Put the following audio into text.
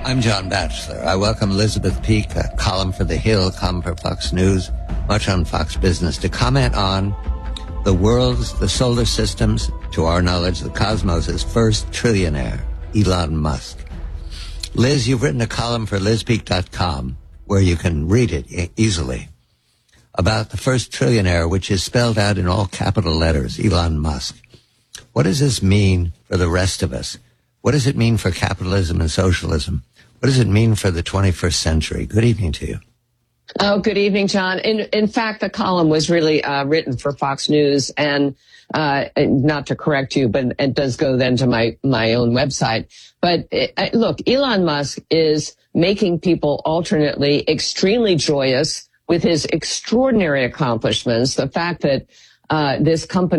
I'm John Batchelor. I welcome Elizabeth Peake, a column for The Hill, column for Fox News, much on Fox Business, to comment on the world's, the solar system's, to our knowledge, the cosmos' first trillionaire, Elon Musk. Liz, you've written a column for lizpeake.com, where you can read it easily, about the first trillionaire, which is spelled out in all capital letters, Elon Musk. What does this mean for the rest of us? What does it mean for capitalism and socialism? What does it mean for the 21st century? Good evening to you. Oh, good evening, John. In fact, the column was really written for Fox News, and not to correct you, but it does go then to my own website. But look, Elon Musk is making people alternately extremely joyous with his extraordinary accomplishments. The fact that this company